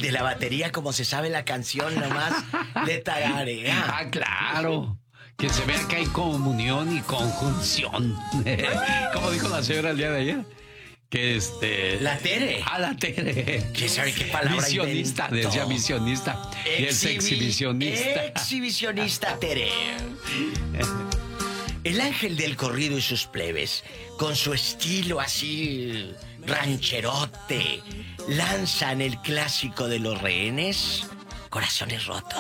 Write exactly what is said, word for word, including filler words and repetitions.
de la batería, como se sabe la canción, nomás de tararea. Ah, claro. Que se vea que hay comunión y conjunción. Como dijo la señora el día de ayer. Que este... La Tere. Ah, la Tere. ¿Quién sabe qué palabra Visionista, inventó? decía visionista. Y es Exhibi- exhibicionista. Exhibicionista Tere. El ángel del corrido y sus plebes, con su estilo así rancherote, lanzan el clásico de los rehenes, Corazones Rotos.